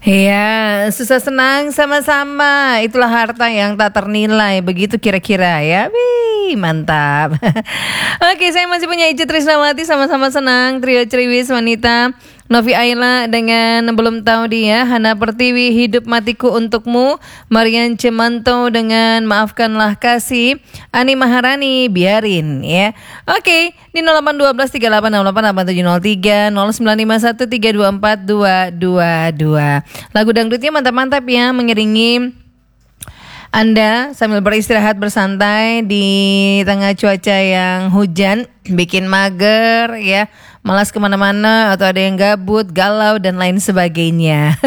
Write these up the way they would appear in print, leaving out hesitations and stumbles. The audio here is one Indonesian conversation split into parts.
Iya, susah senang sama-sama. Itulah harta yang tak ternilai. Begitu kira-kira ya. Wih, mantap. Oke, saya masih punya Ica Trisnawati. Sama-sama senang. Trio Ceriwis Wanita. Novi Ayla dengan Belum Tahu Dia. Hana Pertiwi, Hidup Matiku Untukmu. Marian Cemanto dengan Maafkanlah Kasih. Ani Maharani, Biarin ya. Oke, di 0812 3868 8703 0951 324 222. Lagu dangdutnya mantap-mantap ya, mengiringi Anda sambil beristirahat bersantai di tengah cuaca yang hujan, bikin mager ya, malas kemana-mana atau ada yang gabut, galau dan lain sebagainya.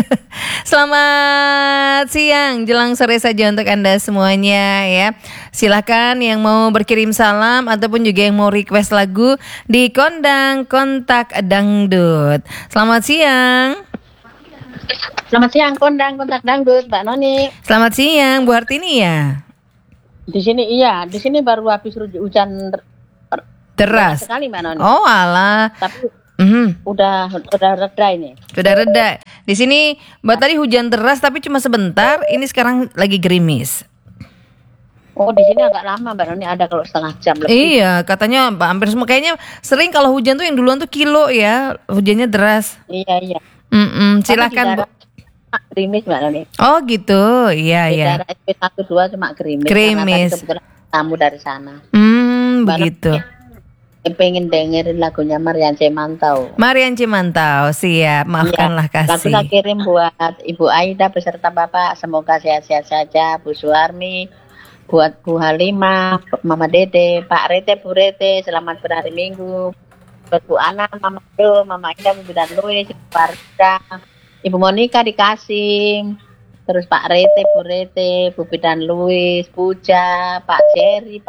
Selamat siang, jelang sore saja untuk Anda semuanya ya. Silakan yang mau berkirim salam ataupun juga yang mau request lagu di Kondang Kontak Dangdut. Selamat siang. Selamat siang, Kondang Kontak Dangdut, Mbak Noni. Selamat siang, Bu Hartini ya. Di sini baru habis hujan deras sekali, Mbak Noni. Oh alah. Tapi udah reda ini. Sudah reda. Di sini Mbak tadi hujan deras tapi cuma sebentar. Ini sekarang lagi gerimis. Oh, di sini agak lama, Mbak Noni, ada kalau setengah jam lebih. Iya, katanya hampir semua. Kayaknya sering kalau hujan tuh yang duluan tuh kilo ya. Hujannya deras. Iya. Silakan Bu. Gerimis, Mbak Noni. Oh gitu, iya. Di daerah SP12 cuma gerimis. Karena tadi kebetulan tamu dari sana. Begitu. Pengen dengerin lagunya Marian Cimantau. Marian Cimantau, siap. Maafkanlah Kasih. Lagu saya kirim buat Ibu Aida beserta Bapak. Semoga sehat-sehat saja. Bu Suarmi, buat Bu Halimah, Mama Dede, Pak Rete, Bu Rete, selamat berhari Minggu. Buat Bu Ana, Mama Do, Mama Ida, Bu dan Louis, Pak Rita, Ibu Monika dikasih. Terus Pak Rete, Bu Rete, Bu Bidan Louis, Puja, Pak Jerry,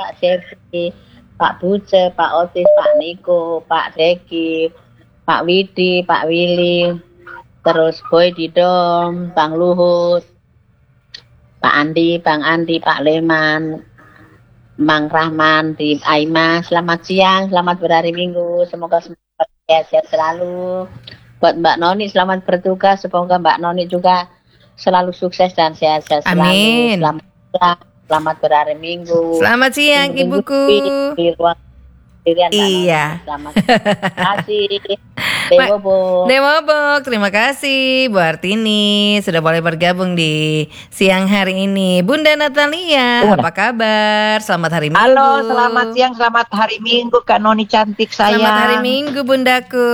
Pak Buce, Pak Otis, Pak Niko, Pak Deki, Pak Widi, Pak Willy, terus Boy Didom, Bang Luhut, Pak Andi, Bang Andi, Pak Leman, Mang Rahman, di Aima. Selamat siang, selamat berhari Minggu, semoga sehat selalu. Buat Mbak Noni selamat bertugas, semoga Mbak Noni juga selalu sukses dan sehat-sehat selalu. Amin. Selamat berhari Minggu. Selamat siang Ibuku. Di ruang pilihan. Iya. Selamat kasih. Demobok, terima kasih Bu Hartini sudah boleh bergabung di siang hari ini. Bunda Natalia, apa kabar? Selamat hari Minggu. Halo, selamat siang, selamat hari Minggu Kak Noni cantik sayang. Selamat hari Minggu Bundaku.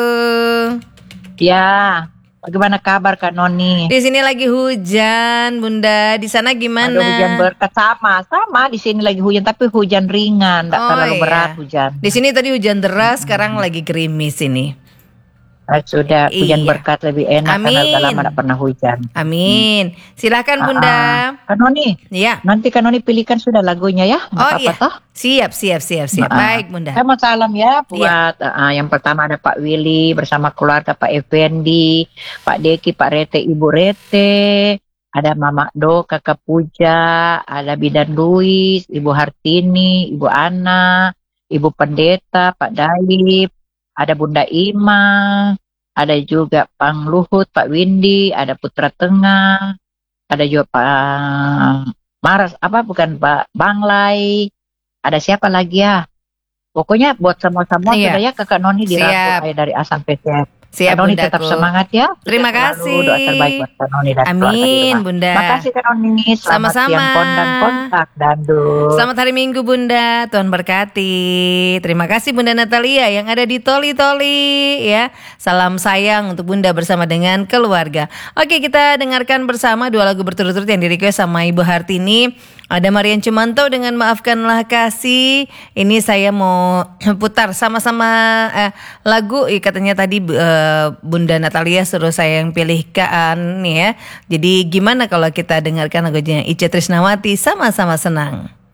Ya. Bagaimana kabar Kak Noni? Di sini lagi hujan, Bunda. Di sana gimana? Ada hujan berkat sama. Di sini lagi hujan, tapi hujan ringan, tidak terlalu berat hujan. Di sini tadi hujan deras, sekarang lagi gerimis ini. Sudah hujan berkat lebih enak. Amin. Karena udah lama tidak pernah hujan. Amin. Silakan Bunda. Kak Noni. Iya. Nanti Kak Noni pilihkan sudah lagunya ya. Iya. Toh? Siap. Baik Bunda. Saya mau salam ya buat yang pertama ada Pak Willy bersama keluarga, Pak Effendi, Pak Deki, Pak Rete, Ibu Rete, ada Mama Do, Kakak Puja, ada Bidan Louis, Ibu Hartini, Ibu Ana, Ibu Pendeta, Pak Dalip, ada Bunda Ima, ada juga Pang Luhut, Pak Windy, ada Putra Tengah, ada juga Pak Maras, Pak Banglai, ada siapa lagi ya? Pokoknya buat semua-semua sudah ya Kakak Noni dirangkul dari A sampai Z. Siap, Kak Noni Bundaku. tetap semangat ya. Terima kasih. Doa terbaik buat Kak Noni dan Amin, Bunda. Makasih Kak Noni. Selamat Sama-sama. siang Kondang Kontak Dangdut. Selamat hari Minggu Bunda, Tuhan berkati. Terima kasih Bunda Natalia yang ada di Toli-Toli ya. Salam sayang untuk Bunda bersama dengan keluarga. Oke, kita dengarkan bersama dua lagu berturut-turut yang di-request sama Ibu Hartini. Ada Marian Cumanto dengan Maafkanlah Kasih. Ini saya mau putar sama-sama lagu. Katanya tadi Bunda Natalia suruh saya yang pilihkan ya. Jadi gimana kalau kita dengarkan lagunya Ica Trisnawati, Sama-sama Senang.